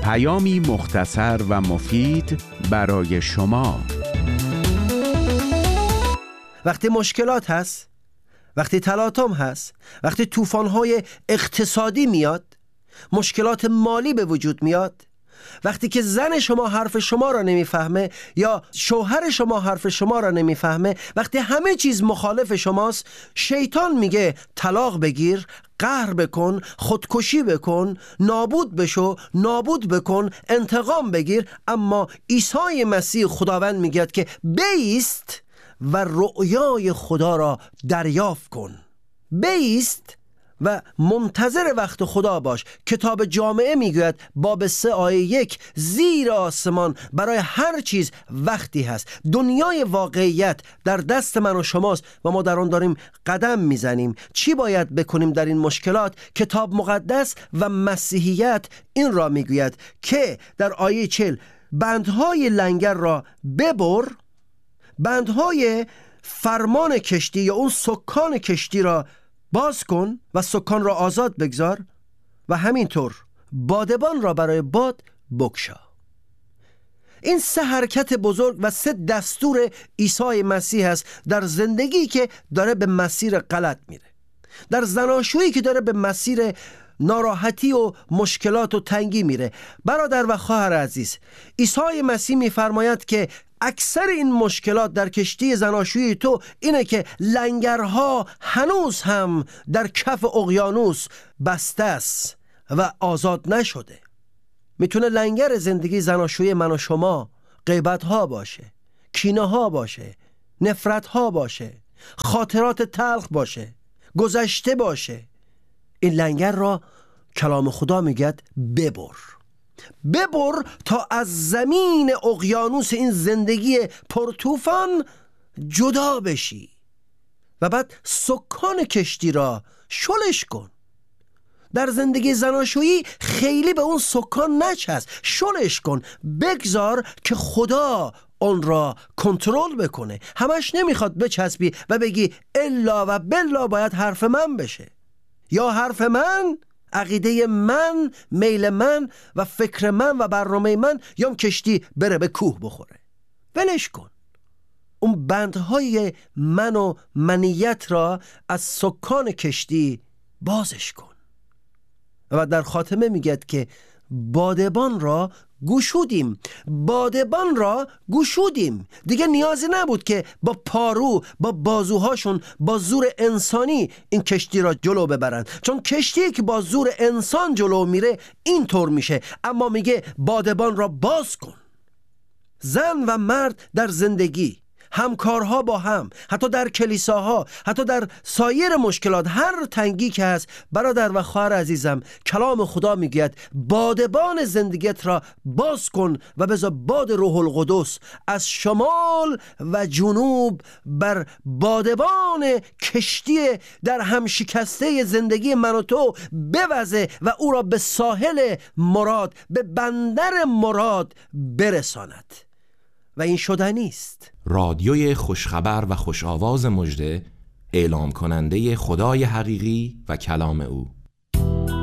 پیامی مختصر و مفید برای شما. وقتی مشکلات هست، وقتی تلاطم هست، وقتی طوفان‌های اقتصادی میاد، مشکلات مالی به وجود میاد، وقتی که زن شما حرف شما را نمیفهمه یا شوهر شما حرف شما را نمیفهمه، وقتی همه چیز مخالف شماست، شیطان میگه طلاق بگیر، قهر بکن، خودکشی بکن، نابود بشو، نابود بکن، انتقام بگیر. اما عیسی مسیح خداوند میگه که بایست و رؤیای خدا را دریافت کن، بایست و منتظر وقت خدا باش. کتاب جامعه میگوید باب 3 آیه 1 زیر آسمان برای هر چیز وقتی هست. دنیای واقعیت در دست من و شماست و ما در آن داریم قدم میزنیم. چی باید بکنیم در این مشکلات؟ کتاب مقدس و مسیحیت این را میگوید که در آیه 40 بندهای لنگر را ببر، بندهای فرمان کشتی یا اون سکان کشتی را باز کن و سکان را آزاد بگذار و همینطور بادبان را برای باد بگشا. این 3 حرکت بزرگ و 3 دستور عیسی مسیح است در زندگی که داره به مسیر غلط میره، در زناشویی که داره به مسیر ناراحتی و مشکلات و تنگی میره. برادر و خواهر عزیز، عیسی مسیح میفرماید که اکثر این مشکلات در کشتی زناشویی تو اینه که لنگرها هنوز هم در کف اقیانوس بسته است و آزاد نشده. میتونه لنگر زندگی زناشویی من و شما غیبت ها باشه، کینه ها باشه، نفرت ها باشه، خاطرات تلخ باشه، گذشته باشه. این لنگر را کلام خدا میگه ببر، ببر تا از زمین اقیانوس این زندگی پرطوفان جدا بشی و بعد سکان کشتی را شلش کن. در زندگی زناشویی خیلی به اون سکان نچسب، شلش کن، بگذار که خدا اون را کنترل بکنه. همش نمیخواد بچسبی و بگی الا و بلا باید حرف من بشه، یا حرف من، عقیده من، میل من و فکر من و برنامه من، یا کشتی بره به کوه بخوره. ولش کن. اون بندهای من و منیت را از سکان کشتی بازش کن. و در خاتمه میگه که بادبان را گشودیم، بادبان را گشودیم. دیگه نیازی نبود که با پارو، با بازوهاشون، با زور انسانی این کشتی را جلو ببرن، چون کشتی که با زور انسان جلو میره اینطور میشه. اما میگه بادبان را باز کن. زن و مرد در زندگی، همکارها با هم، حتی در کلیساها، حتی در سایر مشکلات، هر تنگی که هست، برادر و خواهر عزیزم، کلام خدا میگوید بادبان زندگیت را باز کن و بذار باد روح القدس از شمال و جنوب بر بادبان کشتی در هم شکسته زندگی من و تو بوزه و او را به ساحل مراد، به بندر مراد برساند. و این شدنی است. رادیوی خوشخبر و خوش آواز مژده، اعلام کننده خدای حقیقی و کلام او.